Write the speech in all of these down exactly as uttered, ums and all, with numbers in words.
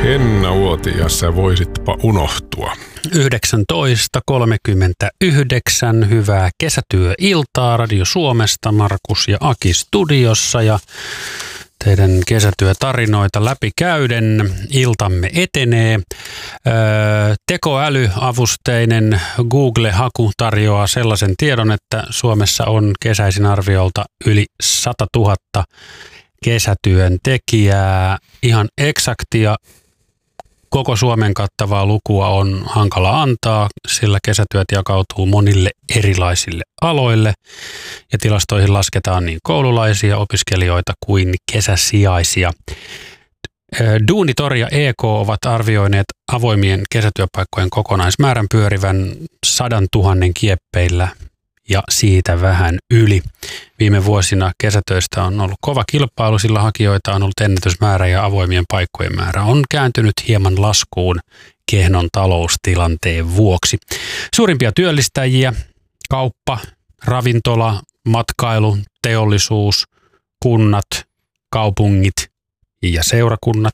Henna Uoti, ja sä voisitpa unohtua. yhdeksäntoista kolmekymmentäyhdeksän, hyvää kesätyöiltaa Radio Suomesta, Markus ja Aki studiossa ja teidän kesätyötarinoita läpikäyden iltamme etenee. Öö, tekoälyavusteinen Google-haku tarjoaa sellaisen tiedon, että Suomessa on kesäisin arviolta yli sata tuhatta kesätyöntekijää. Ihan eksaktia koko Suomen kattavaa lukua on hankala antaa, sillä kesätyöt jakautuu monille erilaisille aloille ja tilastoihin lasketaan niin koululaisia, opiskelijoita kuin kesäsijaisia. Duunitori ja E K ovat arvioineet avoimien kesätyöpaikkojen kokonaismäärän pyörivän sadan tuhannen kieppeillä ja siitä vähän yli. Viime vuosina kesätöistä on ollut kova kilpailu, sillä hakijoita on ollut ennätysmäärä ja avoimien paikkojen määrä on kääntynyt hieman laskuun kehnon taloustilanteen vuoksi. Suurimpia työllistäjiä: kauppa, ravintola, matkailu, teollisuus, kunnat, kaupungit ja seurakunnat.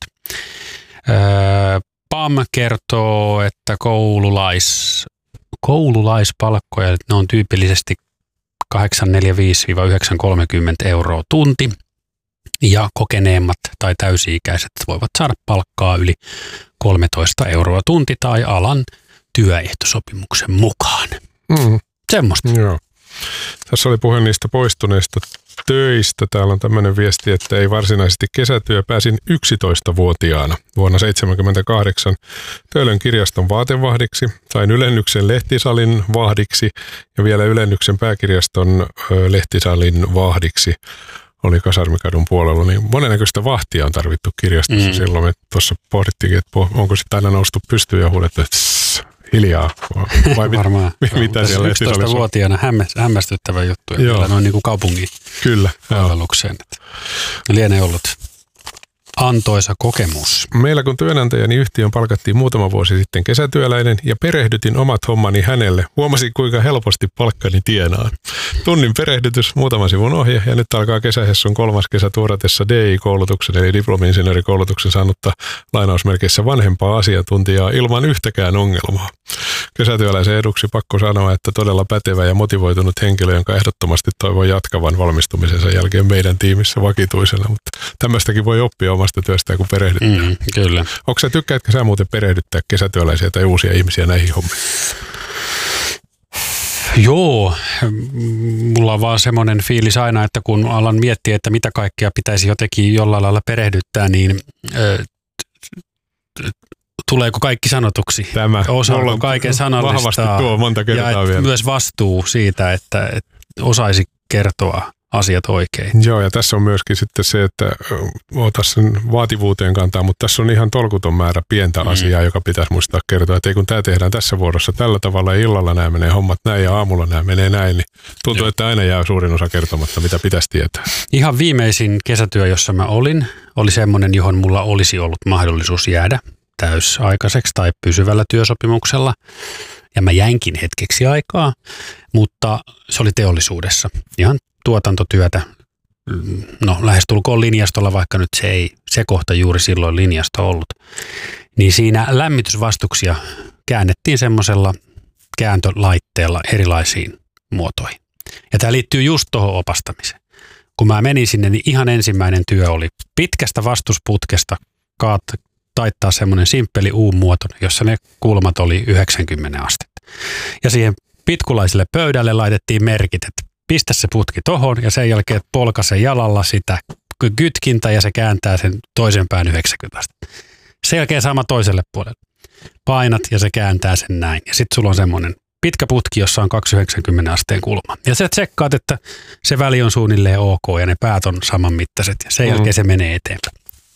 Öö, P A M kertoo, että koululais Koululaispalkkoja, ne on tyypillisesti kahdeksan neljäkymmentäviisi yhdeksän kolmekymmentä euroa tunti ja kokeneemmat tai täysi-ikäiset voivat saada palkkaa yli kolmetoista euroa tunti tai alan työehtosopimuksen mukaan. Mm. Semmosta. Joo. Tässä oli puhe niistä poistuneista töistä. Täällä on tämmöinen viesti, että ei varsinaisesti kesätyö. Pääsin yksitoistavuotiaana vuonna seitsemänkymmentäkahdeksan Töölön kirjaston vaatevahdiksi. Sain ylennyksen lehtisalin vahdiksi ja vielä ylennyksen pääkirjaston ö, lehtisalin vahdiksi. Oli Kasarmikadun puolella, niin monennäköistä vahtia on tarvittu kirjastossa mm. silloin. Me tuossa pohdittiinkin, että onko sitten aina noustu pystyyn ja huudettu, että hiljaa. Vai varmaan. Mit, mitä siellä yksitoistavuotiaana hämmästyttävä juttu. Ja vielä noin niin kuin kaupungin Kyllä, palvelukseen. Lienee ollut antoisa kokemus. Meillä kun työnantajani yhtiön palkattiin muutama vuosi sitten kesätyöläinen ja perehdytin omat hommani hänelle, huomasin kuinka helposti palkkani tienaan. Tunnin perehdytys, muutaman sivun ohje ja nyt alkaa kesähessun kolmas kesä tuoratessa D I-koulutuksen eli diplomi-insinöörikoulutuksen saanutta lainausmerkeissä vanhempaa asiantuntijaa ilman yhtäkään ongelmaa. Kesätyöläisen eduksi pakko sanoa, että todella pätevä ja motivoitunut henkilö, jonka ehdottomasti toivon jatkavan valmistumisensa jälkeen meidän tiimissä vakituisena, mutta tämmöistäkin voi oppia omasta työstään, kun perehdyttää. Mm, kyllä. Onko sä, tykkäätkö sä muuten perehdyttää kesätyöläisiä tai uusia ihmisiä näihin hommiin? Joo, mulla on vaan semmoinen fiilis aina, että kun alan miettiä, että mitä kaikkea pitäisi jotenkin jollain lailla perehdyttää, niin ö, tuleeko kaikki sanotuksi? Tämä osaako kaiken sanallistaa tuo monta kertaa ja vielä. Myös vastuu siitä, että, että osaisi kertoa asiat oikein. Joo, ja tässä on myöskin sitten se, että ota sen vaativuuteen kantaa, mutta tässä on ihan tolkuton määrä pientä mm. asiaa, joka pitäisi muistaa kertoa, että ei kun tämä tehdään tässä vuorossa tällä tavalla ja illalla nämä menee hommat näin ja aamulla nämä menee näin, niin tuntuu, Joo. että aina jää suurin osa kertomatta, mitä pitäisi tietää. Ihan viimeisin kesätyö, jossa mä olin, oli semmoinen, johon mulla olisi ollut mahdollisuus jäädä täysaikaiseksi tai pysyvällä työsopimuksella. Ja mä jäinkin hetkeksi aikaa, mutta se oli teollisuudessa. Ihan tuotantotyötä, no lähestulkoon linjastolla, vaikka nyt se ei se kohta juuri silloin linjasto ollut. Niin siinä lämmitysvastuksia käännettiin semmoisella kääntölaitteella erilaisiin muotoihin. Ja tämä liittyy just tuohon opastamiseen. Kun mä menin sinne, niin ihan ensimmäinen työ oli pitkästä vastusputkesta kaat, taittaa semmoinen simppeli U-muoto, jossa ne kulmat oli yhdeksänkymmentä astetta. Ja siihen pitkulaiselle pöydälle laitettiin merkit, että pistä se putki tohon ja sen jälkeen polkaise jalalla sitä kytkintä ja se kääntää sen toisen pään yhdeksänkymmentä astetta. Sen jälkeen sama toiselle puolelle. Painat ja se kääntää sen näin. Ja sitten sulla on semmoinen pitkä putki, jossa on kaksi yhdeksänkymmentä asteen kulma. Ja sä tsekkaat, että se väli on suunnilleen ok ja ne päät on samanmittaiset ja sen jälkeen mm. se menee eteenpäin.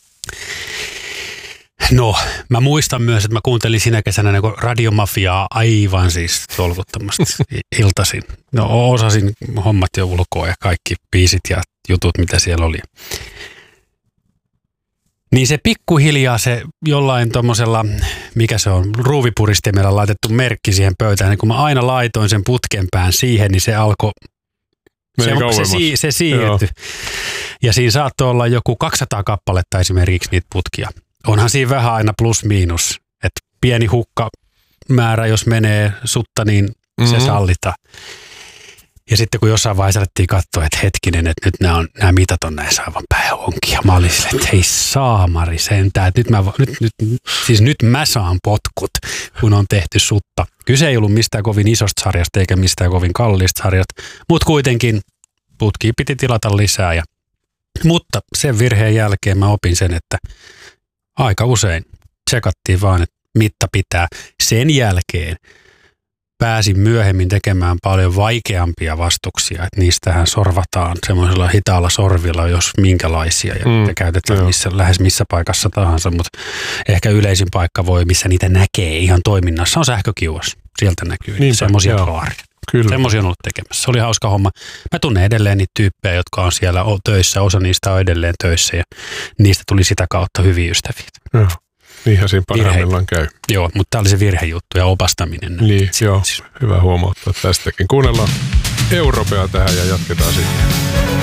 No, mä muistan myös, että mä kuuntelin sinä kesänä niin radiomafiaa aivan siis tolkuttomasti iltaisin. No, osasin hommat jo ulkoa ja kaikki biisit ja jutut, mitä siellä oli. Niin se pikkuhiljaa se jollain tommosella, mikä se on, ruuvipuristimella laitettu merkki siihen pöytään. Niin kun mä aina laitoin sen putken pään siihen, niin se alkoi, se, se, se siirtyi. Ja siinä saattoi olla joku kaksisataa kappaletta esimerkiksi niitä putkia. onhan siinä vähän aina plus miinus, että pieni hukkamäärä, jos menee sutta, niin se mm-hmm. sallitaan. Ja sitten kun jossain vaiheessa alettiin katsoa, että hetkinen, että nyt nämä, on, nämä mitat on näissä aivan päihonkia. Mä olin silleen, että hei saamari sentään, että nyt mä, nyt, nyt, siis nyt mä saan potkut, kun on tehty sutta. Kyse ei ollut mistään kovin isosta sarjasta eikä mistään kovin kalliista sarjasta, mutta kuitenkin putkia piti tilata lisää. Ja, mutta sen virheen jälkeen mä opin sen, että aika usein tsekattiin vaan, että mitta pitää. Sen jälkeen pääsin myöhemmin tekemään paljon vaikeampia vastuksia, että niistähän sorvataan semmoisella hitaalla sorvilla, jos minkälaisia, ja mm, käytetään missä, lähes missä paikassa tahansa, mutta ehkä yleisin paikka voi, missä niitä näkee ihan toiminnassa, on sähkökiuas. Sieltä näkyy Niinpä, semmoisia klaaria. Semmoisia on ollut tekemässä. Se oli hauska homma. Mä tunnen edelleen niitä tyyppejä, jotka on siellä töissä, osa niistä on edelleen töissä, ja niistä tuli sitä kautta hyviä ystäviä. Joo. Niinhän siinä parhaimmillaan käy. Joo, mutta tämä oli se virhejuttu ja opastaminen. Niin, joo. Hyvä huomauttaa tästäkin. Kuunnellaan Europeaa tähän ja jatketaan sitten.